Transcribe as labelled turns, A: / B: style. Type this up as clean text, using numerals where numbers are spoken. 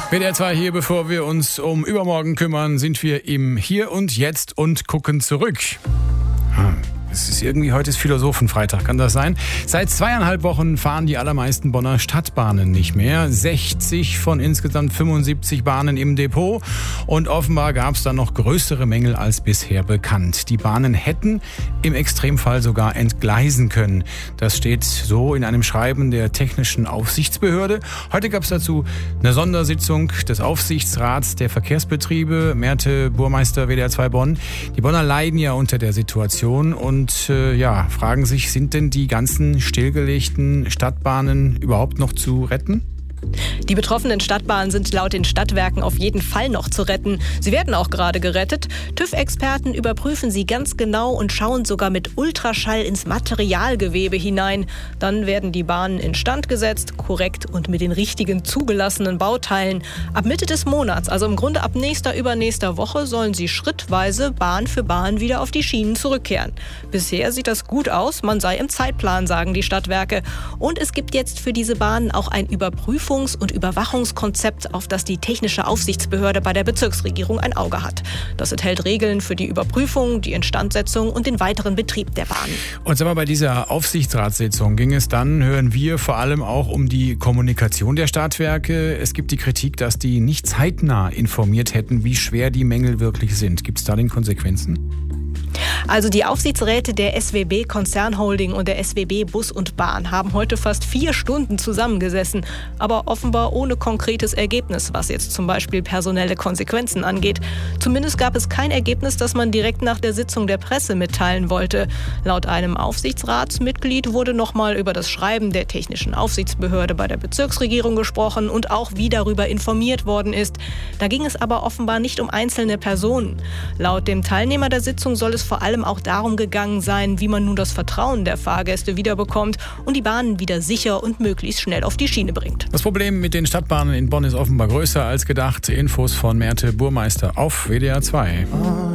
A: WDR 2 hier, bevor wir uns um übermorgen kümmern, sind wir im Hier und Jetzt und gucken zurück. Es ist irgendwie, heute ist Philosophenfreitag, kann das sein? Seit 2,5 Wochen fahren die allermeisten Bonner Stadtbahnen nicht mehr. 60 von insgesamt 75 Bahnen im Depot. Und offenbar gab es dann noch größere Mängel als bisher bekannt. Die Bahnen hätten im Extremfall sogar entgleisen können. Das steht so in einem Schreiben der Technischen Aufsichtsbehörde. Heute gab es dazu eine Sondersitzung des Aufsichtsrats der Verkehrsbetriebe. Merte Burmeister, WDR 2 Bonn. Die Bonner leiden ja unter der Situation und fragen sich, sind denn die ganzen stillgelegten Stadtbahnen überhaupt noch zu retten?
B: Die betroffenen Stadtbahnen sind laut den Stadtwerken auf jeden Fall noch zu retten. Sie werden auch gerade gerettet. TÜV-Experten überprüfen sie ganz genau und schauen sogar mit Ultraschall ins Materialgewebe hinein. Dann werden die Bahnen instand gesetzt, korrekt und mit den richtigen zugelassenen Bauteilen. Ab Mitte des Monats, also im Grunde ab übernächster Woche, sollen sie schrittweise Bahn für Bahn wieder auf die Schienen zurückkehren. Bisher sieht das gut aus, man sei im Zeitplan, sagen die Stadtwerke. Und es gibt jetzt für diese Bahnen auch ein Überprüfungs- und Überwachungskonzept, auf das die Technische Aufsichtsbehörde bei der Bezirksregierung ein Auge hat. Das enthält Regeln für die Überprüfung, die Instandsetzung und den weiteren Betrieb der Bahn.
A: Und sag mal, bei dieser Aufsichtsratssitzung ging es dann, hören wir, vor allem auch um die Kommunikation der Stadtwerke. Es gibt die Kritik, dass die nicht zeitnah informiert hätten, wie schwer die Mängel wirklich sind. Gibt es da denn Konsequenzen?
B: Also die Aufsichtsräte der SWB Konzernholding und der SWB Bus und Bahn haben heute fast 4 Stunden zusammengesessen, aber offenbar ohne konkretes Ergebnis, was jetzt zum Beispiel personelle Konsequenzen angeht. Zumindest gab es kein Ergebnis, das man direkt nach der Sitzung der Presse mitteilen wollte. Laut einem Aufsichtsratsmitglied wurde nochmal über das Schreiben der Technischen Aufsichtsbehörde bei der Bezirksregierung gesprochen und auch wie darüber informiert worden ist. Da ging es aber offenbar nicht um einzelne Personen. Laut dem Teilnehmer der Sitzung soll es vor allem auch darum gegangen sein, wie man nun das Vertrauen der Fahrgäste wiederbekommt und die Bahnen wieder sicher und möglichst schnell auf die Schiene bringt.
A: Das Problem mit den Stadtbahnen in Bonn ist offenbar größer als gedacht. Infos von Merte Burmeister auf WDR 2.